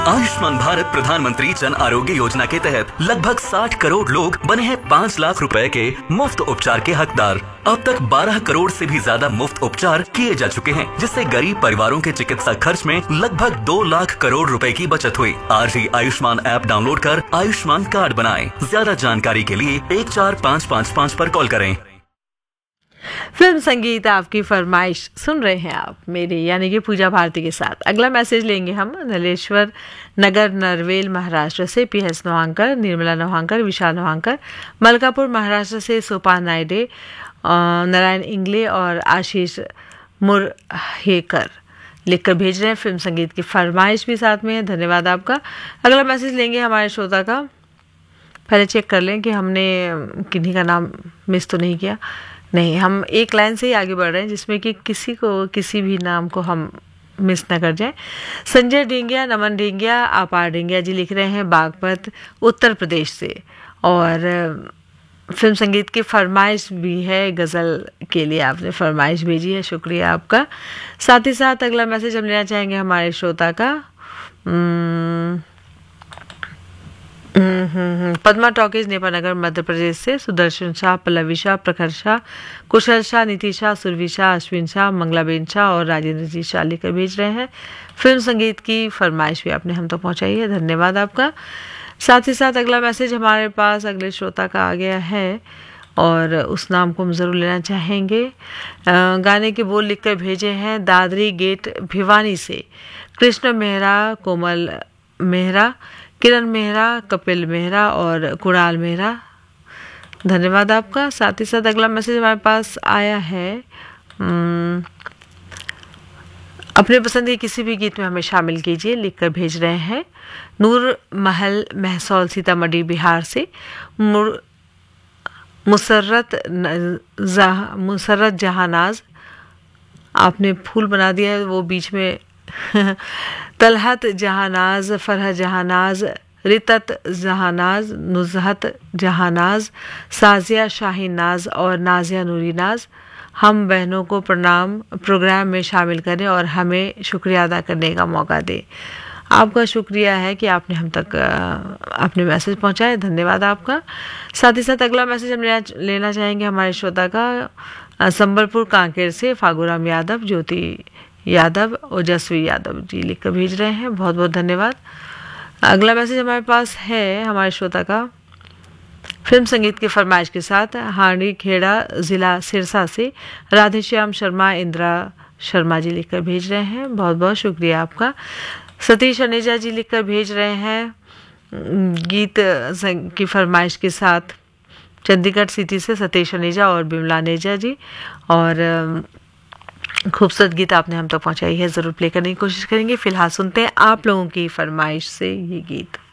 आयुष्मान भारत प्रधानमंत्री जन आरोग्य योजना के तहत लगभग 60 करोड़ लोग बने हैं 5 लाख रुपए के मुफ्त उपचार के हकदार। अब तक 12 करोड़ से भी ज्यादा मुफ्त उपचार किए जा चुके हैं, जिससे गरीब परिवारों के चिकित्सा खर्च में लगभग 2 लाख करोड़ रुपए की बचत हुई। आज ही आयुष्मान ऐप डाउनलोड कर आयुष्मान कार्ड बनाएं। ज्यादा जानकारी के लिए 14555 पर कॉल करें। फिल्म संगीत आपकी फरमाइश सुन रहे हैं आप मेरी यानी कि पूजा भारती के साथ। अगला मैसेज लेंगे हम नलेश्वर नगर नरवेल महाराष्ट्र से पीएस नोहांकर, निर्मला नोहांकर, विशाल नोहांकर, मलकापुर महाराष्ट्र से सोपान नायडे, नारायण इंगले और आशीष मुरहेकर लिखकर भेज रहे हैं। फिल्म संगीत की फरमाइश भी साथ में है, धन्यवाद आपका। अगला मैसेज लेंगे हमारे श्रोता का, पहले चेक कर लें कि हमने किन्हीं का नाम मिस तो नहीं किया। नहीं, हम एक लाइन से ही आगे बढ़ रहे हैं जिसमें कि किसी भी नाम को हम मिस न कर जाए। संजय ढींगिया, नमन ढींगिया, आपार ढींगिया जी लिख रहे हैं बागपत उत्तर प्रदेश से, और फिल्म संगीत की फरमाइश भी है, गज़ल के लिए आपने फरमाइश भेजी है, शुक्रिया आपका। साथ ही साथ अगला मैसेज हम लेना चाहेंगे हमारे श्रोता का, पद्मा टॉकीज नेपानगर मध्य प्रदेश से सुदर्शन शाह, पल्लवी शाह, प्रखर शाह, कुशल शाह, नीति शाह, सुरभि शाह, अश्विन शाह, मंगलाबेन शाह और राजेंद्र जी शाह लेकर भेज रहे हैं। फिल्म संगीत की फरमाइश भी आपने हम तक पहुंचाई है, धन्यवाद आपका। साथ ही साथ अगला मैसेज हमारे पास अगले श्रोता का आ गया है और उस नाम को हम ज़रूर लेना चाहेंगे। गाने के बोल लिखकर भेजे हैं दादरी गेट भिवानी से कृष्ण मेहरा, कोमल मेहरा, किरण मेहरा, कपिल मेहरा और कुणाल मेहरा, धन्यवाद आपका। साथ ही साथ अगला मैसेज हमारे पास आया है, अपने पसंद के किसी भी गीत में हमें शामिल कीजिए लिखकर भेज रहे हैं नूर महल महसौल सीतामढ़ी बिहार से मुसर्रत जहानाज, आपने फूल बना दिया है वो बीच में तलहत जहानाज, फरह जहानाज, रितत जहानाज, नुजहत जहानाज, साजिया शाहीन नाज और नाजिया नूरी नाज, हम बहनों को प्रणाम प्रोग्राम में शामिल करें और हमें शुक्रिया अदा करने का मौका दें। आपका शुक्रिया है कि आपने हम तक अपने मैसेज पहुंचाए, धन्यवाद आपका। साथ ही साथ अगला मैसेज हम लेना चाहेंगे हमारे श्रोता का, संबलपुर कांकेर से फागुराम यादव, ज्योति यादव, ओजस्वी यादव जी लिखकर भेज रहे हैं, बहुत बहुत धन्यवाद। अगला मैसेज हमारे पास है हमारे श्रोता का फिल्म संगीत की फरमाइश के साथ, हांडी खेड़ा ज़िला सिरसा से राधेश्याम शर्मा, इंदिरा शर्मा जी लिखकर भेज रहे हैं, बहुत बहुत शुक्रिया आपका। सतीश अनेजा जी लिखकर भेज रहे हैं गीत की फरमाइश के साथ, चंडीगढ़ सिटी से सतीश अनेजा और बिमला अनेजा जी, और खूबसूरत गीत आपने हम तक पहुंचाई है, ज़रूर प्ले करने की कोशिश करेंगे। फिलहाल सुनते हैं आप लोगों की फरमाइश से ये गीत।